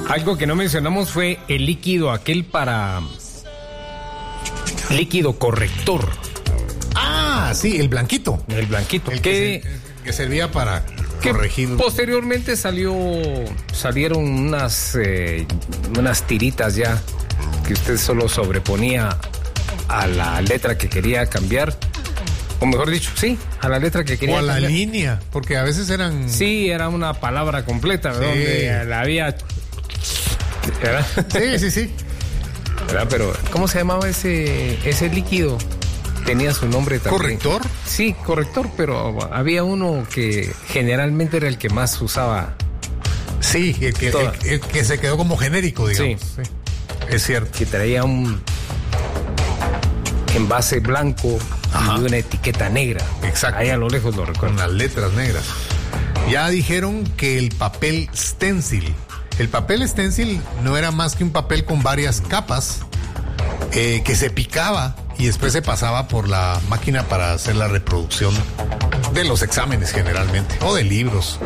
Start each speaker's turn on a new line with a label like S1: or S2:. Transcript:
S1: Algo que no mencionamos fue el líquido aquel para... líquido corrector.
S2: Ah, sí, el blanquito.
S1: El blanquito.
S2: El que servía para corregir.
S1: Posteriormente salieron unas tiritas ya que usted solo sobreponía a la letra que quería cambiar. O mejor dicho, sí, a la letra que quería cambiar.
S2: O a la línea, porque a veces eran...
S1: Sí, era una palabra completa, sí. Donde la había... ¿verdad?
S2: Sí.
S1: ¿Verdad? Pero, ¿cómo se llamaba ese líquido? Tenía su nombre también.
S2: ¿Corrector?
S1: Sí, corrector, pero había uno que generalmente era el que más usaba.
S2: Sí, el que se quedó como genérico, digamos.
S1: Sí.
S2: Es cierto.
S1: Que traía un envase blanco. Ajá. Y una etiqueta negra.
S2: Exacto.
S1: Ahí a lo lejos lo recuerdo.
S2: Con las letras negras. Ya dijeron que el papel stencil. El papel stencil no era más que un papel con varias capas que se picaba y después se pasaba por la máquina para hacer la reproducción de los exámenes generalmente, o de libros.